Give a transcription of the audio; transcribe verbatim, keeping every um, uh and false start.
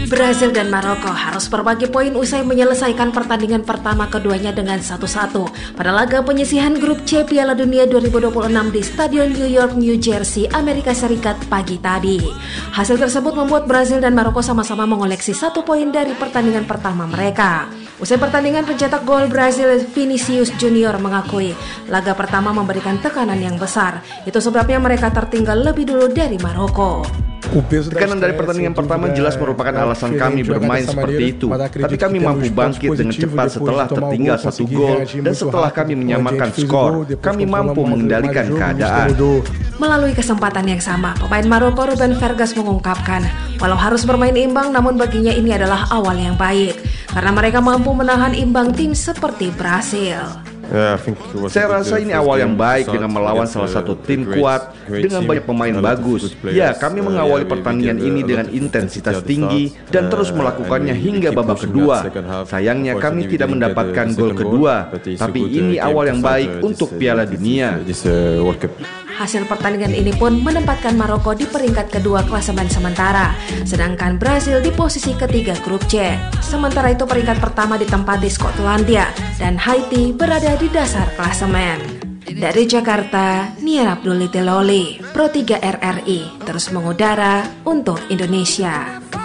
Brasil dan Maroko harus berbagi poin usai menyelesaikan pertandingan pertama keduanya dengan satu satu pada laga penyisihan grup C Piala Dunia dua ribu dua puluh enam di Stadion New York, New Jersey, Amerika Serikat pagi tadi. Hasil tersebut membuat Brasil dan Maroko sama-sama mengoleksi satu poin dari pertandingan pertama mereka. Usai pertandingan, pencetak gol Brasil Vinicius Junior mengakui laga pertama memberikan tekanan yang besar. Itu sebabnya mereka tertinggal lebih dulu dari Maroko. Tekanan dari pertandingan pertama jelas merupakan alasan kami bermain seperti itu. Tapi kami mampu bangkit dengan cepat setelah tertinggal satu gol dan setelah kami menyamakan skor, kami mampu mengendalikan keadaan. Melalui kesempatan yang sama, pemain Maroko Ruben Vergas mengungkapkan, walau harus bermain imbang, namun baginya ini adalah awal yang baik karena mereka mampu menahan imbang tim seperti Brasil. Saya rasa ini awal yang baik dengan melawan salah satu tim kuat dengan banyak pemain bagus. Ya, kami mengawali pertandingan ini dengan intensitas tinggi dan terus melakukannya hingga babak kedua. Sayangnya kami tidak mendapatkan gol kedua, tapi ini awal yang baik untuk Piala Dunia. Hasil pertandingan ini pun menempatkan Maroko di peringkat kedua klasemen sementara, sedangkan Brasil di posisi ketiga grup C. Sementara itu peringkat pertama ditempati Skotlandia dan Haiti berada di dasar klasemen. Dari Jakarta, Nia Abdul Loli, Pro tiga R R I, terus mengudara untuk Indonesia.